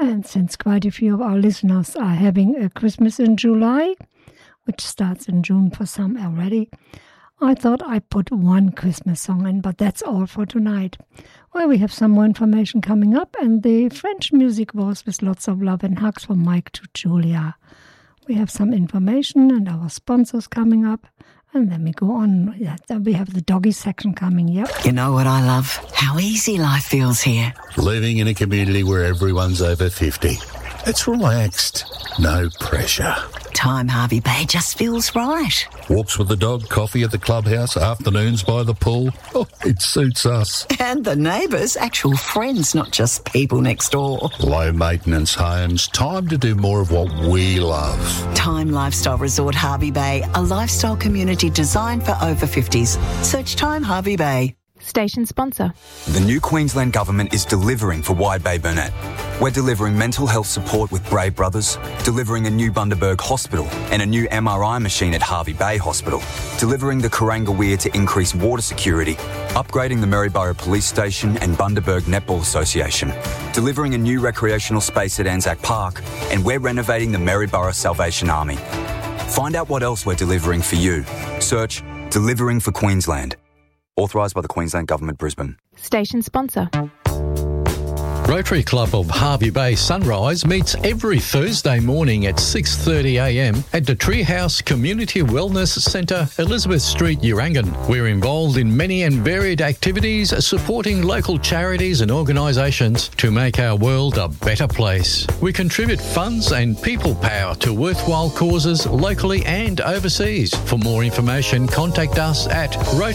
And since quite a few of our listeners are having a Christmas in July, which starts in June for some already, I thought I'd put one Christmas song in, but that's all for tonight. Well, we have some more information coming up, and the French music was with lots of love and hugs from Mike to Julia. We have some information and our sponsors coming up, and then we go on. Yeah, then we have the doggy section coming, yep. You know what I love? How easy life feels here. Living in a community where everyone's over 50. It's relaxed. No pressure. Time Harvey Bay just feels right. Walks with the dog, coffee at the clubhouse, afternoons by the pool. Oh, it suits us. And the neighbours, actual friends, not just people next door. Low maintenance homes. Time to do more of what we love. Time Lifestyle Resort Harvey Bay, a lifestyle community designed for over 50s. Search Time Harvey Bay. Station sponsor. The new Queensland Government is delivering for Wide Bay Burnett. We're delivering mental health support with Brave Brothers, delivering a new Bundaberg Hospital and a new MRI machine at Harvey Bay Hospital, delivering the Kuranga Weir to increase water security, upgrading the Maryborough Police Station and Bundaberg Netball Association, delivering a new recreational space at Anzac Park, and we're renovating the Maryborough Salvation Army. Find out what else we're delivering for you. Search Delivering for Queensland. Authorised by the Queensland Government, Brisbane. Station sponsor. Rotary Club of Harvey Bay Sunrise meets every Thursday morning at 6:30am at the Treehouse Community Wellness Centre, Elizabeth Street, Urangan. We're involved in many and varied activities supporting local charities and organisations to make our world a better place. We contribute funds and people power to worthwhile causes locally and overseas. For more information, contact us at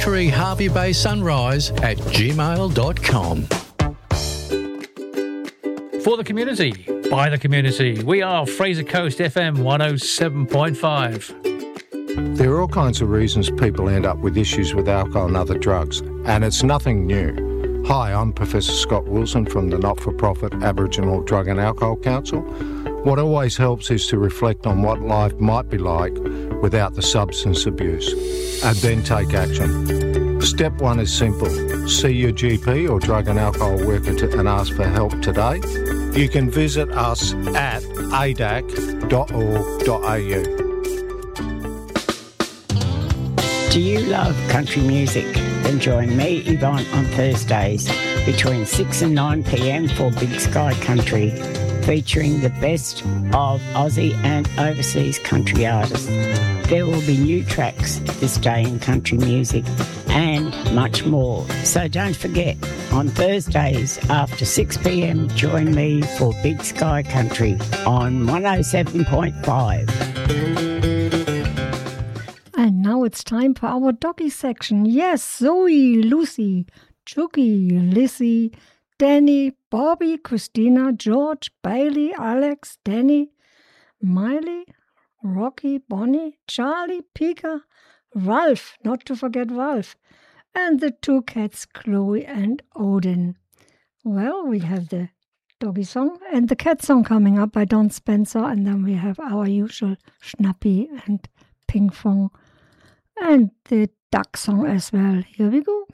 rotaryharveybaysunrise@gmail.com. For the community, by the community, we are Fraser Coast FM 107.5. There are all kinds of reasons people end up with issues with alcohol and other drugs, and it's nothing new. Hi, I'm Professor Scott Wilson from the not-for-profit Aboriginal Drug and Alcohol Council. What always helps is to reflect on what life might be like without the substance abuse, and then take action. Step one is simple. See your GP or drug and alcohol worker and ask for help today. You can visit us at adac.org.au. Do you love country music? Then join me, Yvonne, on Thursdays between 6 and 9pm for Big Sky Country, featuring the best of Aussie and overseas country artists. There will be new tracks this day in country music and much more. So don't forget, on Thursdays after 6pm, join me for Big Sky Country on 107.5. And now it's time for our doggy section. Yes, Zoe, Lucy, Chucky, Lizzie, Danny, Bobby, Christina, George, Bailey, Alex, Danny, Miley, Rocky, Bonnie, Charlie, Pika, Ralph, not to forget Ralph, and the two cats, Chloe and Odin. Well, we have the doggy song and the cat song coming up by Don Spencer, and then we have our usual Schnappi and Ping Fong and the duck song as well. Here we go.